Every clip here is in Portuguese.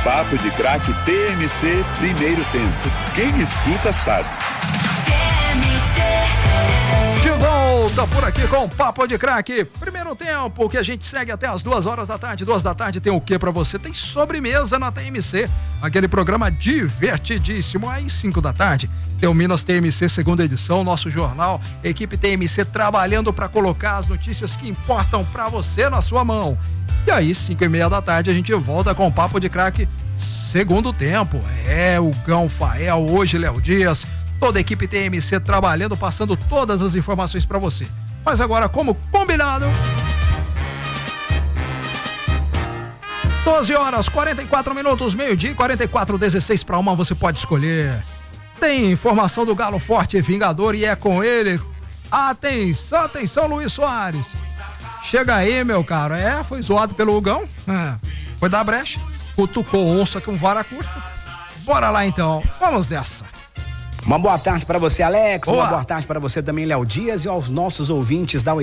Papo de Craque TMC primeiro tempo. Quem escuta sabe. De volta por aqui com o Papo de Craque. Primeiro tempo que a gente segue até as 2 da tarde. 2 da tarde tem o que pra você? Tem sobremesa na TMC. Aquele programa divertidíssimo. Aí 5 da tarde tem o Minas TMC segunda edição, nosso jornal. Equipe TMC trabalhando pra colocar as notícias que importam pra você na sua mão. E aí 5:30 da tarde a gente volta com o Papo de Craque segundo tempo. O Gão Fael, hoje Léo Dias. Toda a equipe TMC trabalhando, passando todas as informações para você. Mas agora, como combinado, 12h44, meio-dia e 44, 16 para 1, você pode escolher. Tem informação do Galo Forte Vingador e é com ele. Atenção, atenção, Luiz Soares. Chega aí, meu caro. Foi zoado pelo Hugão. Foi dar brecha. Cutucou onça com vara curta. Bora lá então. Vamos dessa. Uma boa tarde para você, Alex. Boa. Uma boa tarde para você também, Léo Dias, e aos nossos ouvintes da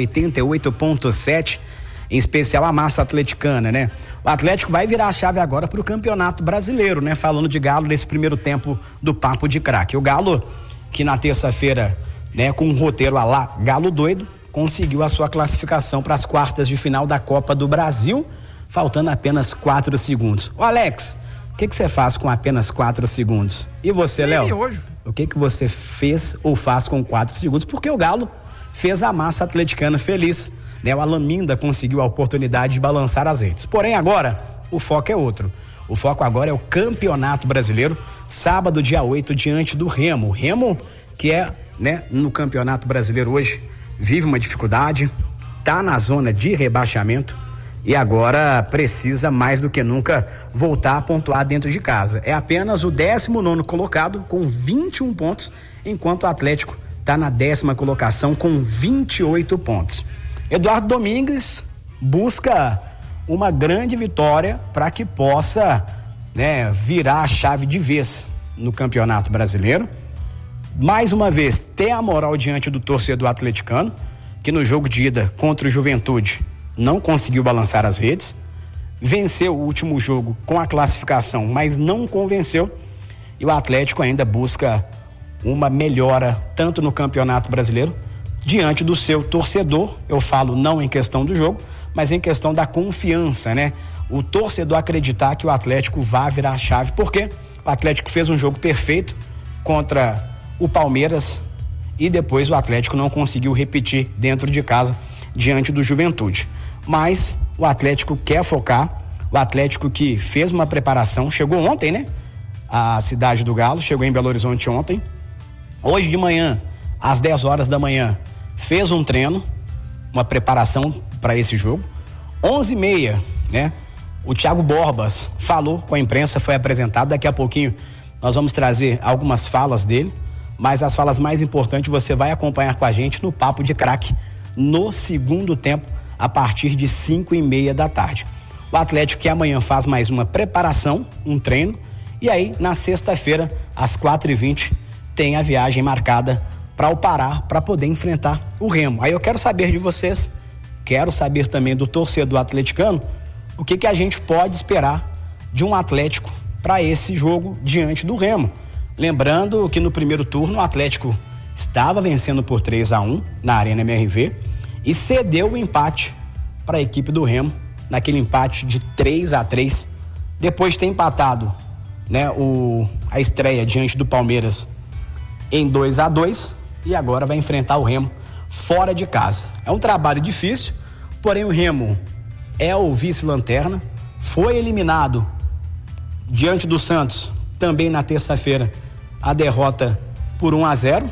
88.7, em especial a massa atleticana, né? O Atlético vai virar a chave agora pro Campeonato Brasileiro, né? Falando de Galo nesse primeiro tempo do Papo de Craque. O Galo, que na terça-feira, né, com um roteiro à lá Galo doido, conseguiu a sua classificação para as quartas de final da Copa do Brasil, faltando apenas 4 segundos. Ô, Alex, o que você faz com apenas 4 segundos? E você, Léo? Hoje. O que você fez ou faz com 4 segundos? Porque o Galo fez a massa atleticana feliz, né? O Alaminda conseguiu a oportunidade de balançar as redes. Porém, agora, o foco é outro. O foco agora é o Campeonato Brasileiro, sábado, dia 8, diante do Remo. O Remo, que é, né, no Campeonato Brasileiro hoje, vive uma dificuldade, tá na zona de rebaixamento e agora precisa mais do que nunca voltar a pontuar dentro de casa. É apenas o 19º colocado com 21 pontos, enquanto o Atlético está na 10ª colocação com 28 pontos. Eduardo Domingues busca uma grande vitória para que possa, né, virar a chave de vez no Campeonato Brasileiro. Mais uma vez, ter a moral diante do torcedor atleticano, que no jogo de ida contra o Juventude não conseguiu balançar as redes, venceu o último jogo com a classificação, mas não convenceu, e o Atlético ainda busca uma melhora tanto no Campeonato Brasileiro diante do seu torcedor. Eu falo não em questão do jogo, mas em questão da confiança, né? O torcedor acreditar que o Atlético vai virar a chave, porque o Atlético fez um jogo perfeito contra o Palmeiras e depois o Atlético não conseguiu repetir dentro de casa diante do Juventude. Mas o Atlético quer focar, o Atlético que fez uma preparação, chegou ontem, né? A cidade do Galo, chegou em Belo Horizonte ontem. Hoje de manhã, às 10 horas da manhã, fez um treino, uma preparação para esse jogo. 11h30, né? O Thiago Borbas falou com a imprensa, foi apresentado. Daqui a pouquinho nós vamos trazer algumas falas dele, mas as falas mais importantes você vai acompanhar com a gente no Papo de Craque no segundo tempo, a partir de 5:30 da tarde. O Atlético que amanhã faz mais uma preparação, um treino, e aí na sexta-feira, às 4h20, tem a viagem marcada para o Pará, para poder enfrentar o Remo. Aí eu quero saber de vocês, quero saber também do torcedor atleticano, o que a gente pode esperar de um Atlético para esse jogo diante do Remo. Lembrando que no primeiro turno o Atlético estava vencendo por 3-1 na Arena MRV e cedeu o empate para a equipe do Remo, naquele empate de 3-3, depois de ter empatado, né, a estreia diante do Palmeiras em 2-2, e agora vai enfrentar o Remo fora de casa. É um trabalho difícil, porém o Remo é o vice-lanterna, foi eliminado diante do Santos também na terça-feira, a derrota por 1-0.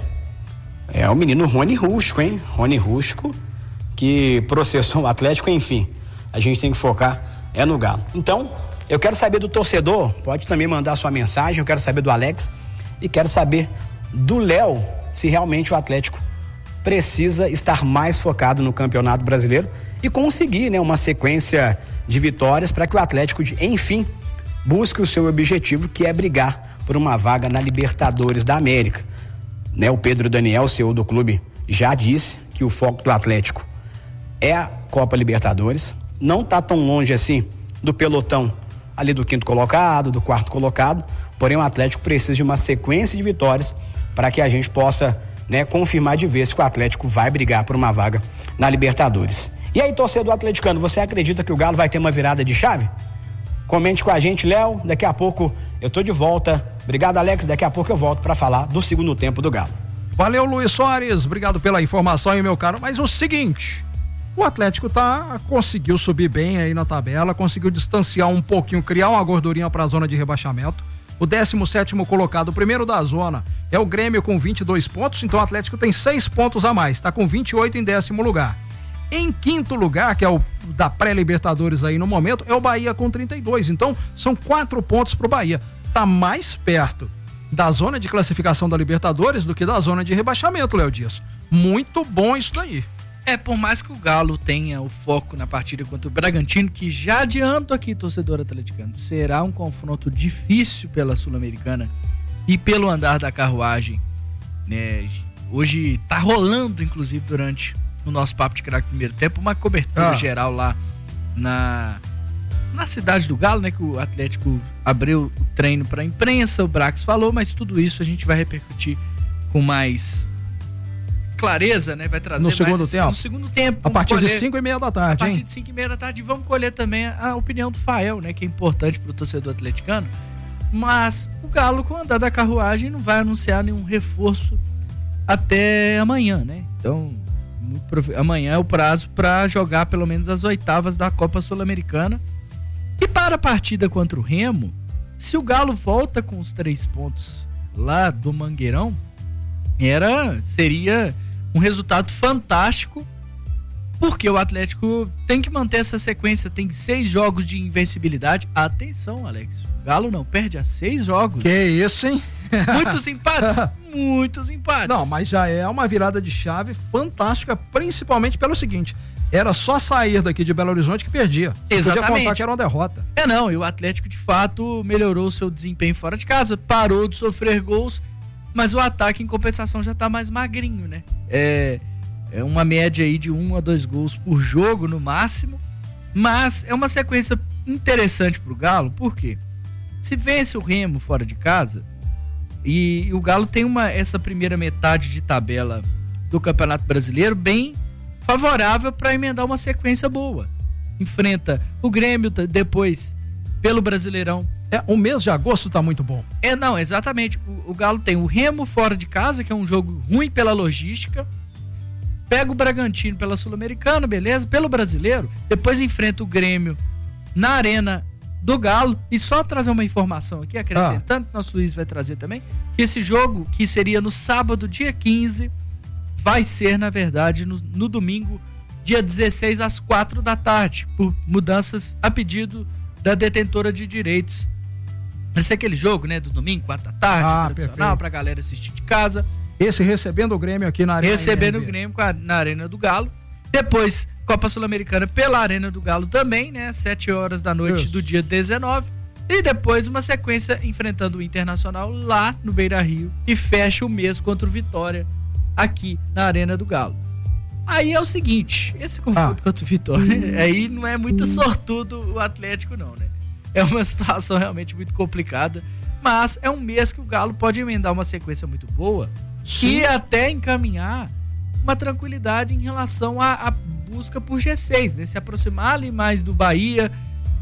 É o menino Rony Rústico, hein? Rony Rústico, que processou o Atlético. Enfim, a gente tem que focar no Galo. Então, eu quero saber do torcedor, pode também mandar sua mensagem, eu quero saber do Alex e quero saber do Léo, se realmente o Atlético precisa estar mais focado no Campeonato Brasileiro e conseguir, né, uma sequência de vitórias para que o Atlético, enfim, busque o seu objetivo, que é brigar por uma vaga na Libertadores da América. Né, o Pedro Daniel, CEO do clube, já disse que o foco do Atlético é a Copa Libertadores. Não está tão longe assim do pelotão ali do 5º colocado, do 4º colocado, porém o Atlético precisa de uma sequência de vitórias para que a gente possa, né, confirmar de vez que o Atlético vai brigar por uma vaga na Libertadores. E aí, torcedor atleticano, você acredita que o Galo vai ter uma virada de chave? Comente com a gente, Léo, daqui a pouco eu tô de volta. Obrigado, Alex, daqui a pouco eu volto para falar do segundo tempo do Galo. Valeu, Luiz Soares, obrigado pela informação aí, meu caro, mas o seguinte, o Atlético conseguiu subir bem aí na tabela, conseguiu distanciar um pouquinho, criar uma gordurinha para a zona de rebaixamento. O 17º colocado, o primeiro da zona, é o Grêmio com 22 pontos, então o Atlético tem 6 pontos a mais, está com 28 em 10º lugar. Em 5º lugar, que é o da pré-Libertadores aí no momento, é o Bahia com 32, então são 4 pontos pro Bahia. Tá mais perto da zona de classificação da Libertadores do que da zona de rebaixamento, Léo Dias. Muito bom isso daí. Por mais que o Galo tenha o foco na partida contra o Bragantino, que já adianto aqui, torcedor atleticano, será um confronto difícil pela Sul-Americana e pelo andar da carruagem, né? Hoje tá rolando, inclusive, durante o nosso Papo de Craque primeiro tempo, uma cobertura geral lá na cidade do Galo, né? Que o Atlético abriu o treino para a imprensa, o Brax falou, mas tudo isso a gente vai repercutir com mais clareza, né? Vai trazer no segundo tempo. No segundo tempo. A partir de 5:30 da tarde, A partir de 5:30 da tarde, vamos colher também a opinião do Fael, né? Que é importante pro torcedor atleticano. Mas o Galo, com o andar da carruagem, não vai anunciar nenhum reforço até amanhã, né? Então, amanhã é o prazo para jogar pelo menos as oitavas da Copa Sul-Americana. E para a partida contra o Remo, se o Galo volta com os 3 pontos lá do Mangueirão, seria um resultado fantástico, porque o Atlético tem que manter essa sequência, tem 6 jogos de invencibilidade. Atenção, Alex, o Galo não perde a 6 jogos. Que isso, hein? Muitos empates, muitos empates. Não, mas já é uma virada de chave fantástica, principalmente pelo seguinte, era só sair daqui de Belo Horizonte que perdia. Exatamente. Podia contar que era uma derrota. E o Atlético de fato melhorou o seu desempenho fora de casa, parou de sofrer gols, mas o ataque em compensação já tá mais magrinho, né? É uma média aí de 1 a 2 gols por jogo no máximo, mas é uma sequência interessante pro Galo, por quê? Se vence o Remo fora de casa, e o Galo tem essa primeira metade de tabela do Campeonato Brasileiro bem favorável para emendar uma sequência boa. Enfrenta o Grêmio depois pelo Brasileirão. O mês de agosto tá muito bom. Exatamente. O Galo tem o Remo fora de casa, que é um jogo ruim pela logística. Pega o Bragantino pela Sul-Americana, beleza? Pelo Brasileiro. Depois enfrenta o Grêmio na Arena do Galo. E só trazer uma informação aqui, acrescentando, que nosso Luiz vai trazer também, que esse jogo, que seria no sábado, dia 15, vai ser, na verdade, no domingo, dia 16, às 4 da tarde, por mudanças a pedido da detentora de direitos. Vai ser aquele jogo, né, do domingo, 4 da tarde, tradicional, perfeito, pra galera assistir de casa. Esse recebendo o Grêmio aqui na Arena. Recebendo o Grêmio na Arena do Galo. Depois, Copa Sul-Americana pela Arena do Galo também, né, 7 horas da noite do dia 19. E depois uma sequência enfrentando o Internacional lá no Beira-Rio. E fecha o mês contra o Vitória aqui na Arena do Galo. Aí é o seguinte, esse confronto contra o Vitória, aí não é muito sortudo o Atlético não, né? É uma situação realmente muito complicada, mas é um mês que o Galo pode emendar uma sequência muito boa e até encaminhar uma tranquilidade em relação à busca por G6, né? Se aproximar ali mais do Bahia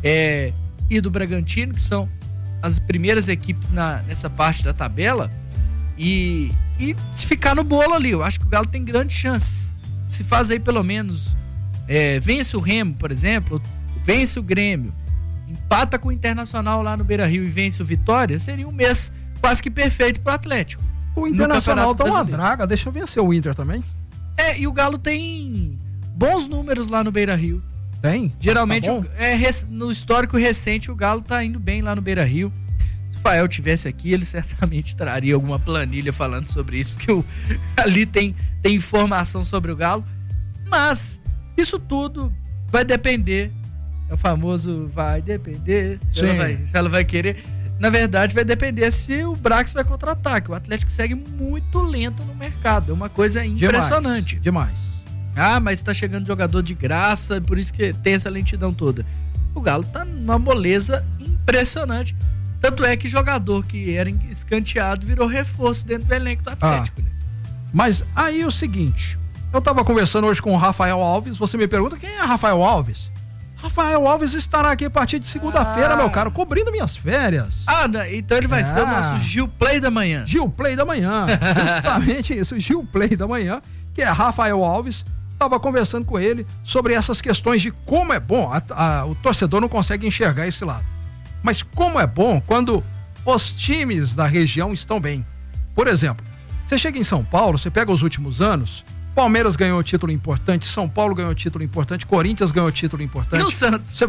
e do Bragantino, que são as primeiras equipes nessa parte da tabela, e ficar no bolo ali. Eu acho que o Galo tem grandes chances. Se faz aí pelo menos vence o Remo, por exemplo, vence o Grêmio, empata com o Internacional lá no Beira-Rio e vence o Vitória, seria um mês quase que perfeito pro Atlético. O Internacional tá uma draga, deixa eu vencer o Inter também. E o Galo tem bons números lá no Beira-Rio. Tem? Geralmente, tá no histórico recente, o Galo tá indo bem lá no Beira-Rio. Se o Fael tivesse aqui, ele certamente traria alguma planilha falando sobre isso, porque ali tem informação sobre o Galo. Mas isso tudo vai depender. É o famoso vai depender se ela vai querer. Na verdade, vai depender se o Brax vai contra-ataque. O Atlético segue muito lento no mercado. É uma coisa impressionante. Demais. Mas tá chegando jogador de graça, por isso que tem essa lentidão toda. O Galo tá numa moleza impressionante. impressionante. Tanto é que jogador que era escanteado virou reforço dentro do elenco do Atlético, né? Mas aí é o seguinte, eu tava conversando hoje com o Rafael Alves, você me pergunta quem é Rafael Alves? Rafael Alves estará aqui a partir de segunda-feira, meu caro, cobrindo minhas férias. Então ele vai ser o nosso Gil Play da manhã. Gil Play da manhã, justamente isso, Gil Play da manhã, que é Rafael Alves. Tava conversando com ele sobre essas questões de como é bom, o torcedor não consegue enxergar esse lado, mas como é bom quando os times da região estão bem. Por exemplo, você chega em São Paulo, você pega os últimos anos, Palmeiras ganhou título importante, São Paulo ganhou título importante, Corinthians ganhou título importante. E o Santos?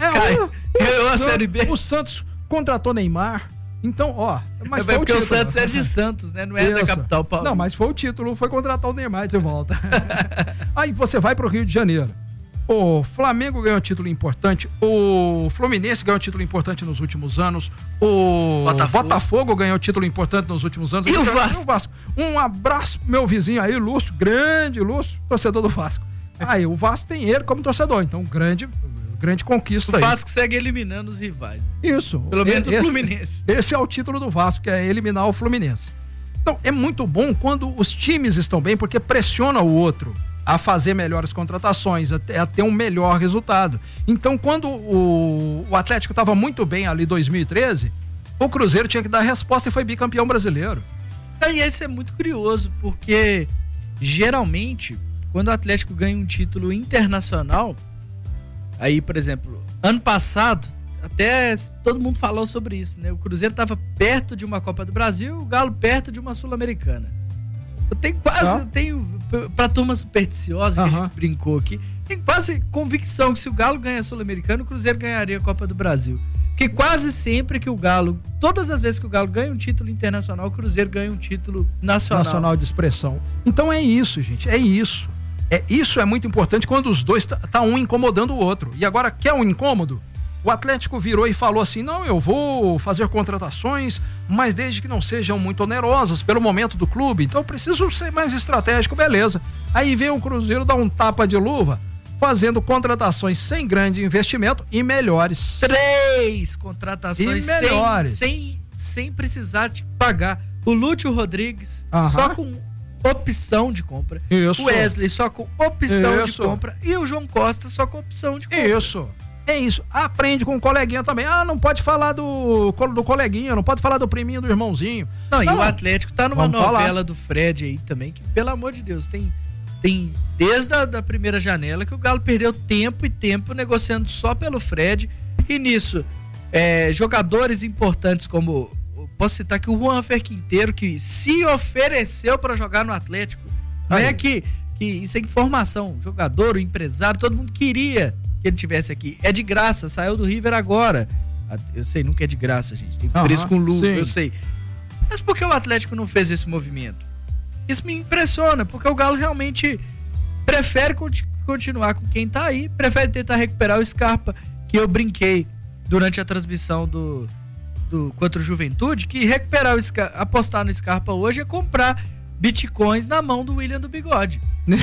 Ganhou a Série B. O Santos contratou Neymar. Então, mas foi porque o Santos é de Santos, né? Não é da capital paulista. Não, mas foi o título, foi contratar o Neymar de volta. Aí você vai pro Rio de Janeiro. O Flamengo ganhou título importante, o Fluminense ganhou título importante nos últimos anos, o Botafogo ganhou título importante nos últimos anos. E o Vasco? Um abraço pro meu vizinho aí, Lúcio, grande Lúcio, torcedor do Vasco. Aí o Vasco tem ele como torcedor, então grande conquista aí. O Vasco segue eliminando os rivais. Isso. Pelo menos o Fluminense. Esse é o título do Vasco, que é eliminar o Fluminense. Então é muito bom quando os times estão bem, porque pressiona o outro a fazer melhores contratações, a ter um melhor resultado. Então, quando o Atlético estava muito bem ali em 2013, o Cruzeiro tinha que dar resposta e foi bicampeão brasileiro. E esse é muito curioso, porque geralmente, quando o Atlético ganha um título internacional, aí, por exemplo, ano passado, até todo mundo falou sobre isso, né? O Cruzeiro estava perto de uma Copa do Brasil, o Galo perto de uma Sul-Americana. Eu tenho pra turma supersticiosa que a gente brincou aqui, tenho quase convicção que se o Galo ganha a Sul-Americana, o Cruzeiro ganharia a Copa do Brasil. Porque quase sempre que o Galo, todas as vezes que o Galo ganha um título internacional, o Cruzeiro ganha um título nacional. Nacional de expressão. Então é isso, gente, é isso. Isso é muito importante quando os dois tá um incomodando o outro. E agora, quer um incômodo? O Atlético virou e falou assim, não, eu vou fazer contratações, mas desde que não sejam muito onerosas pelo momento do clube, então eu preciso ser mais estratégico, beleza. Aí vem o Cruzeiro dar um tapa de luva, fazendo contratações sem grande investimento e melhores. 3 contratações e melhores. Sem precisar te pagar. O Lúcio Rodrigues, só com opção de compra. Isso. O Wesley só com opção de compra. E o João Costa só com opção de compra. Isso. É isso, aprende com o coleguinha também. Não pode falar do coleguinha, não pode falar do priminho, do irmãozinho. Não, e o Atlético tá numa novela do Fred aí também, que pelo amor de Deus, tem desde a primeira janela que o Galo perdeu tempo negociando só pelo Fred, e nisso, jogadores importantes como, posso citar aqui o Juanfer Quinteiro, que se ofereceu para jogar no Atlético. Não é que isso é informação, jogador, o empresário, todo mundo queria que ele tivesse aqui. É de graça, saiu do River agora. Eu sei, nunca é de graça, gente. Tem preço com luva, eu sei. Mas por que o Atlético não fez esse movimento? Isso me impressiona, porque o Galo realmente prefere continuar com quem tá aí, prefere tentar recuperar o Scarpa, que eu brinquei durante a transmissão do contra o Juventude, que recuperar apostar no Scarpa hoje é comprar bitcoins na mão do William do Bigode.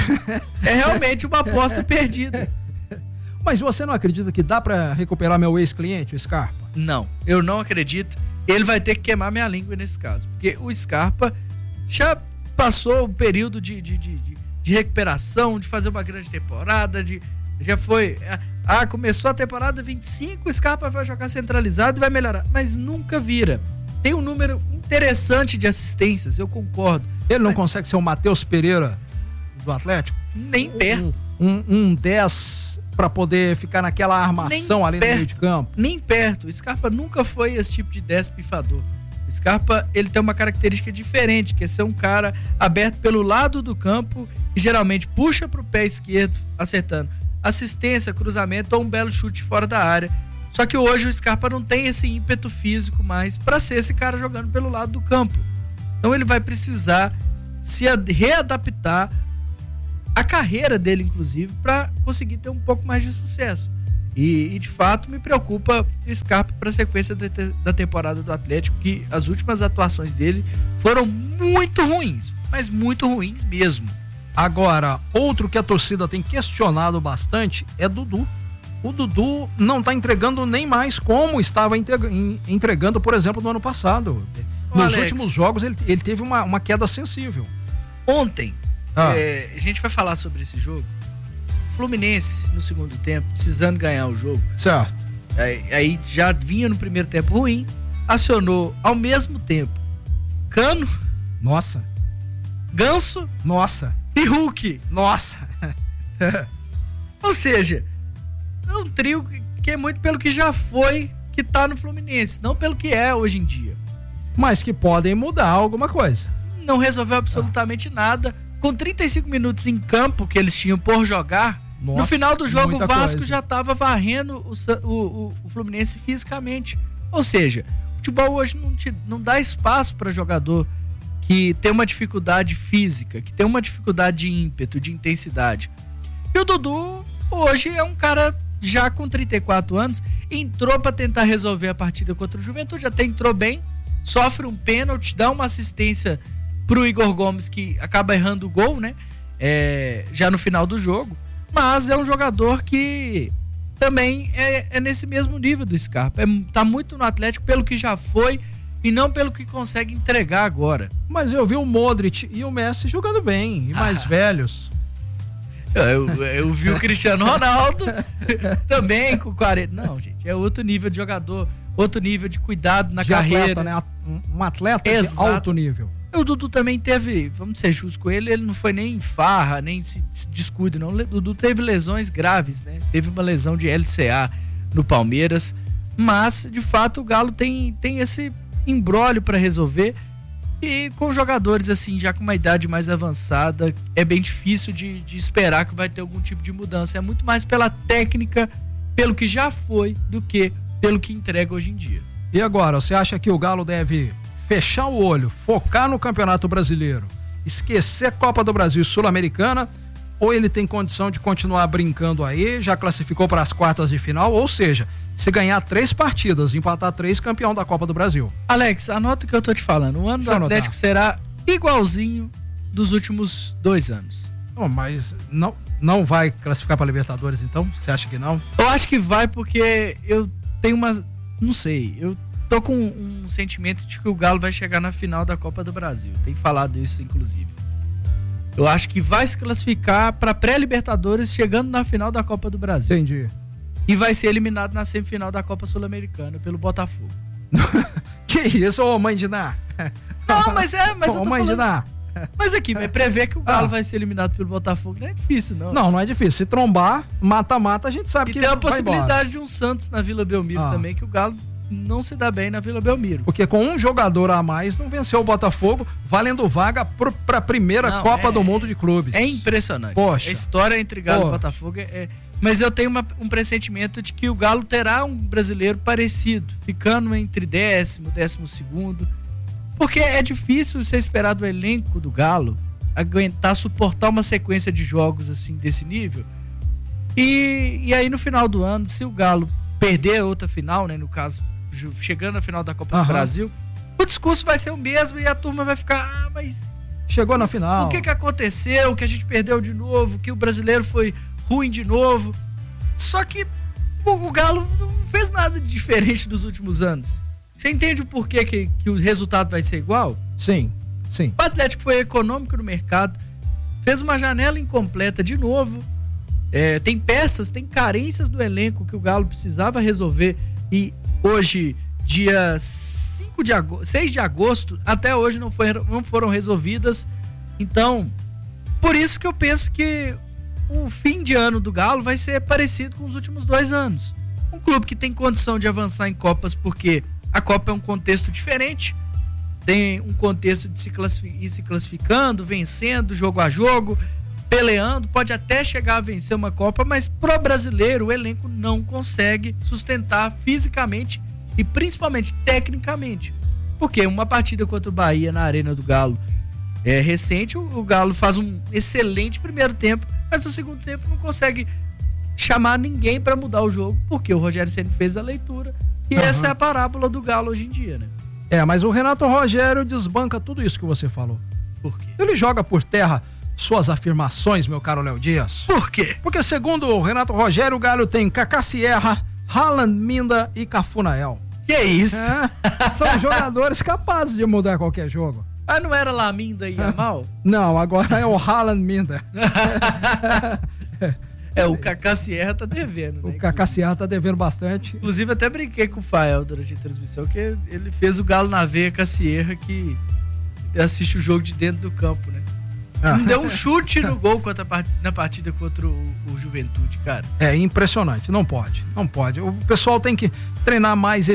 É realmente uma aposta perdida. Mas você não acredita que dá pra recuperar meu ex-cliente, o Scarpa? Não, eu não acredito. Ele vai ter que queimar minha língua nesse caso, porque o Scarpa já passou o período de recuperação, de fazer uma grande temporada, já foi... começou a temporada 25, o Scarpa vai jogar centralizado e vai melhorar, mas nunca vira. Tem um número interessante de assistências, eu concordo. Ele não consegue ser o Matheus Pereira do Atlético? Nem perto. Um 10 para poder ficar naquela armação ali no meio de campo? Nem perto. O Scarpa nunca foi esse tipo de 10 pifador. O Scarpa, ele tem uma característica diferente, que é ser um cara aberto pelo lado do campo e geralmente puxa pro pé esquerdo, acertando assistência, cruzamento ou um belo chute fora da área. Só que hoje o Scarpa não tem esse ímpeto físico mais para ser esse cara jogando pelo lado do campo. Então ele vai precisar se readaptar a carreira dele, inclusive, para conseguir ter um pouco mais de sucesso. E de fato me preocupa o Scarpa para a sequência da temporada do Atlético, que as últimas atuações dele foram muito ruins, mas muito ruins mesmo. Agora, outro que a torcida tem questionado bastante é Dudu. o Dudu não está entregando nem mais como estava entregando, por exemplo, no ano passado. Nos Alex, últimos jogos ele teve uma queda sensível. Ontem, a gente vai falar sobre esse jogo. Fluminense, no segundo tempo, precisando ganhar o jogo. Certo. Aí já vinha no primeiro tempo ruim, acionou ao mesmo tempo Cano. Nossa. Ganso. Nossa. E Hulk. Nossa. Ou seja, é um trio que é muito pelo que já foi, que tá no Fluminense, não pelo que é hoje em dia. Mas que podem mudar alguma coisa. Não resolveu absolutamente nada. Com 35 minutos em campo que eles tinham por jogar, nossa, no final do jogo o Vasco já estava varrendo o Fluminense fisicamente. Ou seja, o futebol hoje não dá espaço para jogador que tem uma dificuldade física, que tem uma dificuldade de ímpeto, de intensidade. E o Dudu hoje é um cara já com 34 anos, entrou para tentar resolver a partida contra o Juventude, até entrou bem, sofre um pênalti, dá uma assistência pro Igor Gomes, que acaba errando o gol, né? Já no final do jogo. Mas é um jogador que também é nesse mesmo nível do Scarpa. Tá muito no Atlético pelo que já foi e não pelo que consegue entregar agora. Mas eu vi o Modric e o Messi jogando bem, e mais velhos. Eu vi o Cristiano Ronaldo também com 40. Não, gente, é outro nível de jogador, outro nível de cuidado na carreira. Atleta, né? Um atleta de alto nível. O Dudu também teve, vamos ser justos com ele não foi nem farra, nem se descuide, não. O Dudu teve lesões graves, né? Teve uma lesão de LCA no Palmeiras, mas, de fato, o Galo tem esse imbróglio para resolver, e com jogadores assim, já com uma idade mais avançada, é bem difícil de esperar que vai ter algum tipo de mudança. É muito mais pela técnica, pelo que já foi, do que pelo que entrega hoje em dia. E agora, você acha que o Galo deve fechar o olho, focar no Campeonato Brasileiro, esquecer Copa do Brasil e Sul-Americana, ou ele tem condição de continuar brincando aí, já classificou para as quartas de final, ou seja, se ganhar 3 partidas, empatar 3, campeão da Copa do Brasil? Alex, anota o que eu tô te falando, o ano do Atlético será igualzinho dos últimos 2 anos. Oh, mas não vai classificar para Libertadores, então? Você acha que não? Eu acho que vai, porque eu tenho não sei, eu tô com um sentimento de que o Galo vai chegar na final da Copa do Brasil. Tem falado isso, inclusive. Eu acho que vai se classificar para pré-Libertadores, chegando na final da Copa do Brasil. Entendi. E vai ser eliminado na semifinal da Copa Sul-Americana pelo Botafogo. Que isso, ô mãe de Ná? Não, mas eu tô mãe falando... de Ná. Mas aqui, prever que o Galo vai ser eliminado pelo Botafogo não é difícil, não. Não é difícil. Se trombar, mata-mata, a gente sabe que tem a possibilidade de um Santos na Vila Belmiro também, que o Galo não se dá bem na Vila Belmiro. Porque com um jogador a mais não venceu o Botafogo, valendo vaga pra primeira Copa do Mundo de Clubes. É impressionante. Poxa. A história entre Galo e Botafogo Mas eu tenho um pressentimento de que o Galo terá um brasileiro parecido, ficando entre 10º, 12º, porque é difícil você esperar do elenco do Galo aguentar, suportar uma sequência de jogos assim desse nível. E aí no final do ano, se o Galo perder outra final, né, no caso, chegando na final da Copa do Brasil, o discurso vai ser o mesmo e a turma vai ficar, mas chegou na final. O que aconteceu? Que a gente perdeu de novo, que o brasileiro foi ruim de novo. Só que o Galo não fez nada de diferente dos últimos anos. Você entende o porquê que o resultado vai ser igual? Sim. O Atlético foi econômico no mercado, fez uma janela incompleta de novo. Tem peças, tem carências do elenco que o Galo precisava resolver, e hoje, dia 6 de agosto, até hoje não foram resolvidas. Então, por isso que eu penso que o fim de ano do Galo vai ser parecido com os últimos 2 anos. Um clube que tem condição de avançar em Copas, porque a Copa é um contexto diferente, tem um contexto de ir se classificando, vencendo jogo a jogo, peleando, pode até chegar a vencer uma Copa, mas pro brasileiro o elenco não consegue sustentar fisicamente e principalmente tecnicamente. Porque uma partida contra o Bahia na Arena do Galo recente, o Galo faz um excelente primeiro tempo, mas no segundo tempo não consegue chamar ninguém para mudar o jogo, porque o Rogério Ceni fez a leitura, e essa é a parábola do Galo hoje em dia, né? Mas o Renato Rogério desbanca tudo isso que você falou. Por quê? Ele joga por terra suas afirmações, meu caro Léo Dias. Por quê? Porque segundo o Renato Rogério, o Galo tem Kaká Sierra, Haaland, Minda e Cafunael. Que isso? São jogadores capazes de mudar qualquer jogo. Ah, não era lá Minda e Yamal? Não, agora é o Haaland, Minda. O Kaká Sierra tá devendo, né? O Kaká Sierra tá devendo bastante. Inclusive, até brinquei com o Fael durante a transmissão, que ele fez o Galo na veia com a Sierra, que assiste o jogo de dentro do campo, né? Deu um chute no gol na partida contra o Juventude, cara. É impressionante, não pode. O pessoal tem que treinar mais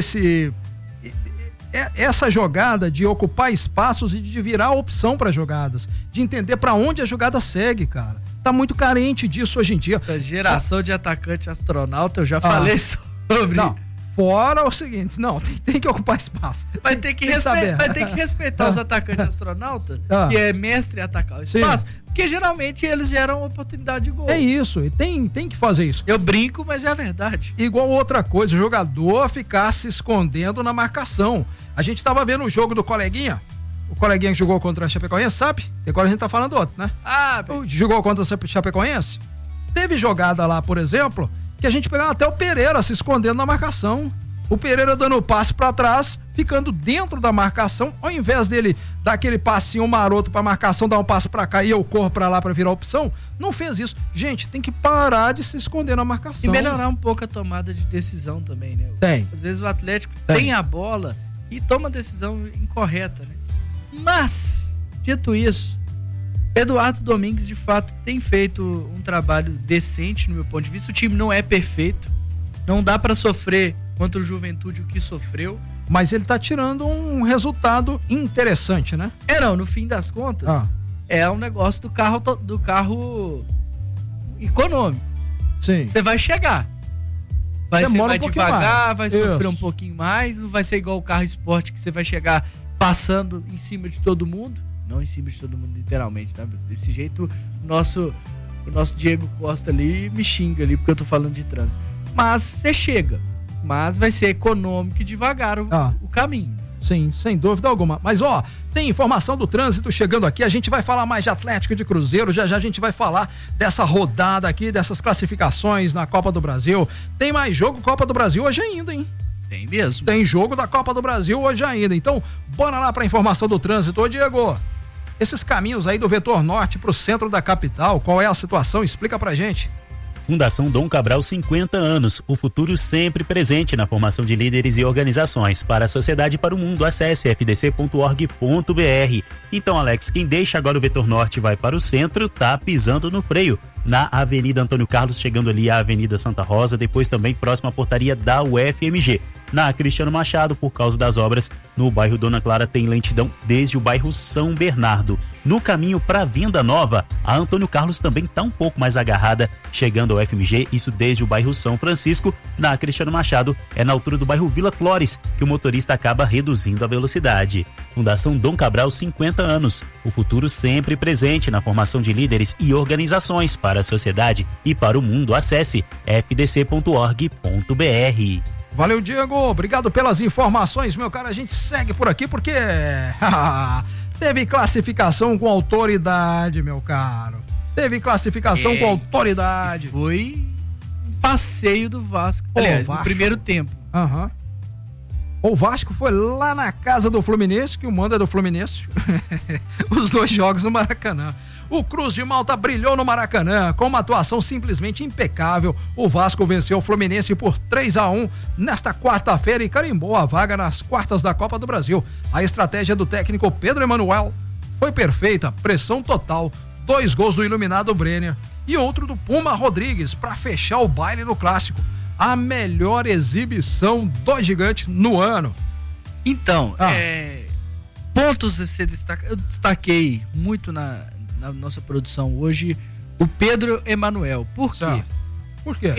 essa jogada de ocupar espaços e de virar opção para jogadas, de entender para onde a jogada segue, cara. Tá muito carente disso hoje em dia. Essa geração de atacante astronauta, eu já falei sobre. Não, fora o seguinte, não, tem que ocupar espaço. Vai ter que respeitar os atacantes astronautas, que é mestre em atacar o espaço, porque geralmente eles geram oportunidade de gol. É isso, e tem que fazer isso. Eu brinco, mas é a verdade. Igual outra coisa, o jogador ficar se escondendo na marcação. A gente tava vendo o jogo do coleguinha, o coleguinha que jogou contra a Chapecoense, sabe? E agora a gente tá falando outro, né? Jogou contra a Chapecoense. Teve jogada lá, por exemplo, que a gente pegava até o Pereira se escondendo na marcação. O Pereira dando o passe pra trás, ficando dentro da marcação, ao invés dele dar aquele passinho maroto pra marcação, dar um passo pra cá e eu corro pra lá pra virar opção, não fez isso. Gente, tem que parar de se esconder na marcação. E melhorar um pouco a tomada de decisão também, né? Tem. Às vezes o Atlético tem a bola e toma a decisão incorreta, né? Mas, dito isso, Eduardo Domingues de fato tem feito um trabalho decente no meu ponto de vista. O time não é perfeito, não dá pra sofrer contra o Juventude o que sofreu, mas ele tá tirando um resultado interessante, né? No fim das contas é um negócio do carro econômico. Sim. Você vai chegar, vai devagar, vai sofrer um pouquinho mais, não vai ser igual o carro esporte que você vai chegar passando em cima de todo mundo. Não em cima de todo mundo, literalmente, tá? Desse jeito, o nosso Diego Costa ali me xinga ali, porque eu tô falando de trânsito. Mas você chega. Mas vai ser econômico e devagar o caminho. Sim, sem dúvida alguma. Mas tem informação do trânsito chegando aqui. A gente vai falar mais de Atlético e de Cruzeiro. Já a gente vai falar dessa rodada aqui, dessas classificações na Copa do Brasil. Tem mais jogo Copa do Brasil hoje ainda, hein? Tem mesmo. Tem jogo da Copa do Brasil hoje ainda. Então, bora lá pra informação do trânsito. Ô, Diego, esses caminhos aí do Vetor Norte pro centro da capital, qual é a situação? Explica pra gente. Fundação Dom Cabral, 50 anos. O futuro sempre presente na formação de líderes e organizações. Para a sociedade e para o mundo, acesse fdc.org.br. Então, Alex, quem deixa agora o Vetor Norte e vai para o centro, tá pisando no freio. Na Avenida Antônio Carlos, chegando ali à Avenida Santa Rosa, depois também próximo à portaria da UFMG. Na Cristiano Machado, por causa das obras, no bairro Dona Clara tem lentidão desde o bairro São Bernardo. No caminho para Venda Nova, a Antônio Carlos também está um pouco mais agarrada, chegando ao FMG, isso desde o bairro São Francisco. Na Cristiano Machado, é na altura do bairro Vila Clores, que o motorista acaba reduzindo a velocidade. Fundação Dom Cabral, 50 anos. O futuro sempre presente na formação de líderes e organizações para a sociedade e para o mundo. Acesse fdc.org.br. Valeu, Diego. Obrigado pelas informações, meu cara. A gente segue por aqui porque teve classificação com autoridade, meu caro. Teve classificação com autoridade. Foi um passeio do Vasco. Aliás, no primeiro tempo. O Vasco foi lá na casa do Fluminense, que o mando é do Fluminense. Os dois jogos no Maracanã. O Cruz de Malta brilhou no Maracanã com uma atuação simplesmente impecável. O Vasco venceu o Fluminense por 3-1 nesta quarta-feira e carimbou a vaga nas quartas da Copa do Brasil. A estratégia do técnico Pedro Emanuel foi perfeita, pressão total, 2 gols do iluminado Brenner e outro do Puma Rodrigues para fechar o baile no clássico. A melhor exibição do gigante no ano. Então, pontos a ser destacados. Eu destaquei muito na nossa produção hoje o Pedro Emanuel. Por quê? Por quê?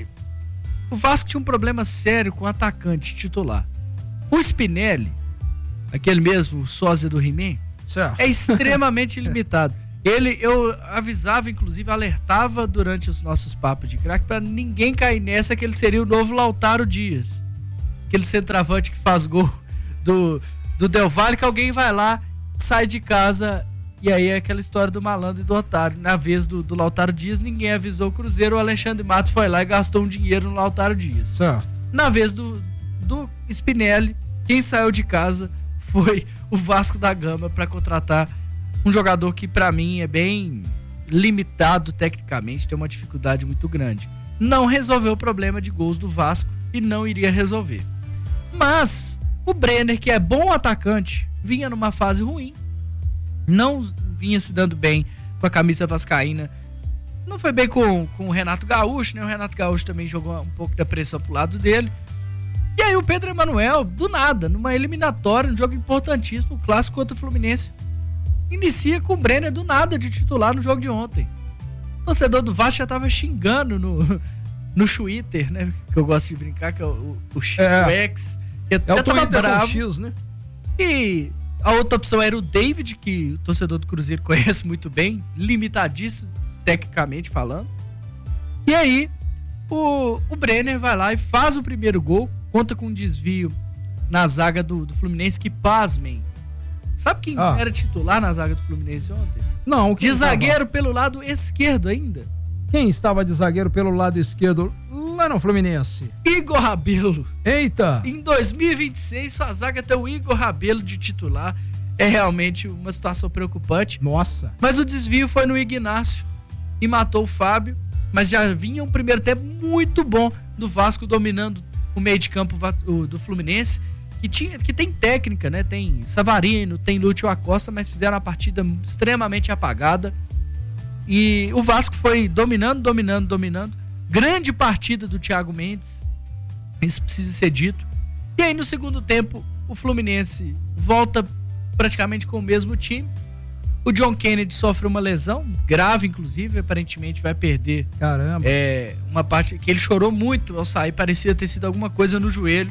O Vasco tinha um problema sério com o atacante titular. O Spinelli, aquele mesmo sósia do He-Man, é extremamente limitado. Eu avisava, inclusive, alertava durante os nossos papos de craque para ninguém cair nessa que ele seria o novo Lautaro Dias. Aquele centroavante que faz gol do Del Valle, que alguém vai lá, sai de casa E aí é aquela história do malandro e do otário. Na vez do Lautaro Dias, ninguém avisou o Cruzeiro, o Alexandre Matos foi lá e gastou um dinheiro no Lautaro Dias. Certo. Na vez do Spinelli, quem saiu de casa foi o Vasco da Gama para contratar um jogador que para mim é bem limitado tecnicamente, tem uma dificuldade muito grande. Não resolveu o problema de gols do Vasco e não iria resolver. Mas o Brenner, que é bom atacante, vinha numa fase ruim, não vinha se dando bem com a camisa vascaína, não foi bem com o Renato Gaúcho, né? O Renato Gaúcho também jogou um pouco da pressão pro lado dele. E aí o Pedro Emanuel, do nada, numa eliminatória, um jogo importantíssimo, o clássico contra o Fluminense, inicia com o Brenner do nada de titular no jogo de ontem. O torcedor do Vasco já tava xingando no Twitter, né? Que eu gosto de brincar, que é o X. É o Twitter bravo. X, né? E a outra opção era o David, que o torcedor do Cruzeiro conhece muito bem, limitadíssimo, tecnicamente falando. E aí, o Brenner vai lá e faz o primeiro gol, conta com um desvio na zaga do Fluminense, que pasmem. Sabe quem era titular na zaga do Fluminense ontem? Não. De zagueiro pelo lado esquerdo ainda. Quem estava de zagueiro pelo lado esquerdo lá no Fluminense? Igor Rabelo. Eita! Em 2026, sua zaga tem o Igor Rabelo de titular. É realmente uma situação preocupante. Nossa! Mas o desvio foi no Ignácio e matou o Fábio. Mas já vinha um primeiro tempo muito bom do Vasco dominando o meio de campo do Fluminense, que tem técnica, né? Tem Savarino, tem Lúcio Acosta, mas fizeram uma partida extremamente apagada. E o Vasco foi dominando. Grande partida do Thiago Mendes, isso precisa ser dito. E aí no segundo tempo o Fluminense volta praticamente com o mesmo time. O John Kennedy sofre uma lesão grave, inclusive, aparentemente vai perder. Caramba. Uma parte que ele chorou muito ao sair, parecia ter sido alguma coisa no joelho.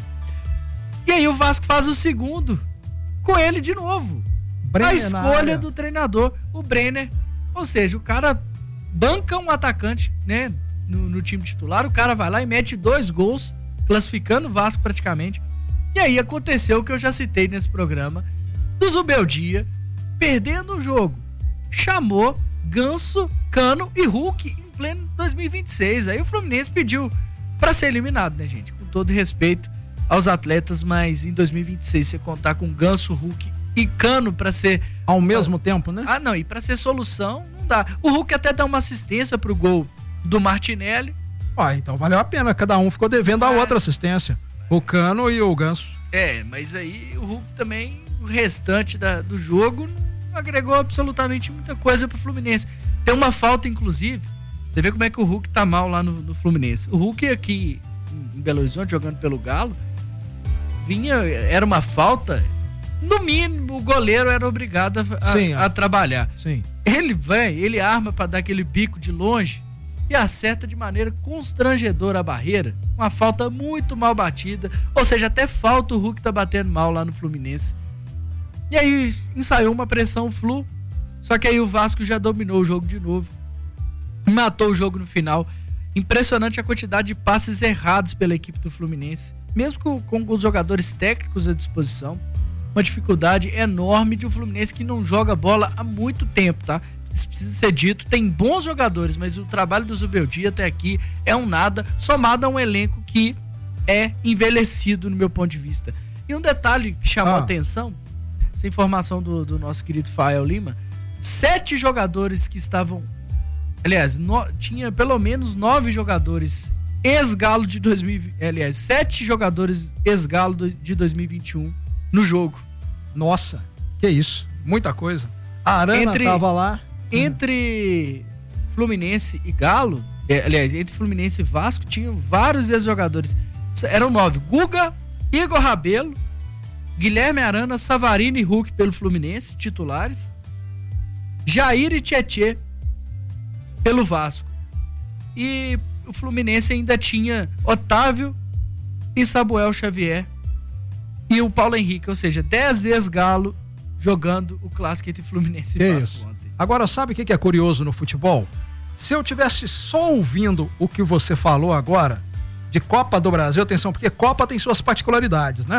E aí o Vasco faz o segundo com ele de novo. A escolha do treinador, o Brenner. Ou seja, o cara banca um atacante, né, no time titular, o cara vai lá e mete 2 gols, classificando o Vasco praticamente. E aí aconteceu o que eu já citei nesse programa, do Zubeldia perdendo o jogo, chamou Ganso, Cano e Hulk em pleno 2026. Aí o Fluminense pediu pra ser eliminado, né, gente? Com todo respeito aos atletas, mas em 2026 você contar com Ganso, Hulk e Cano pra ser... Ao mesmo tempo, né? Ah, não, e pra ser solução, não dá. O Hulk até dá uma assistência pro gol do Martinelli. Então valeu a pena, cada um ficou devendo a outra assistência. O Cano e o Ganso. Mas aí o Hulk também, o restante do jogo, não agregou absolutamente muita coisa pro Fluminense. Tem uma falta, inclusive, você vê como é que o Hulk tá mal lá no Fluminense. O Hulk aqui em Belo Horizonte, jogando pelo Galo, era uma falta, no mínimo o goleiro era obrigado a trabalhar. Sim. Ele arma para dar aquele bico de longe e acerta de maneira constrangedora a barreira. Uma falta muito mal batida, ou seja, até falta o Hulk tá batendo mal lá no Fluminense. E aí ensaiou uma pressão Flu, só que aí o Vasco já dominou o jogo de novo, matou o jogo no final. Impressionante a quantidade de passes errados pela equipe do Fluminense, mesmo com os jogadores técnicos à disposição. Uma dificuldade enorme de um Fluminense que não joga bola há muito tempo, tá? Isso precisa ser dito, tem bons jogadores, mas o trabalho do Zubeldia até aqui é um nada, somado a um elenco que é envelhecido no meu ponto de vista. E um detalhe que chamou a atenção, essa informação do nosso querido Fael Lima, 7 jogadores que estavam, aliás, tinha pelo menos 9 jogadores ex-Galo de 2020, aliás, 7 jogadores ex-Galo de 2021 no jogo. Nossa, que isso, muita coisa. A Arana tava lá. Entre Fluminense e Galo, aliás, entre Fluminense e Vasco, tinham vários ex-jogadores. Eram 9. Guga, Igor Rabelo, Guilherme Arana, Savarino e Hulk pelo Fluminense, titulares. Jair e Tietê pelo Vasco. E o Fluminense ainda tinha Otávio e Samuel Xavier e o Paulo Henrique, ou seja, 10 ex-Galo jogando o clássico entre Fluminense e Vasco ontem. Agora, sabe o que é curioso no futebol? Se eu tivesse só ouvindo o que você falou agora de Copa do Brasil, atenção, porque Copa tem suas particularidades, né?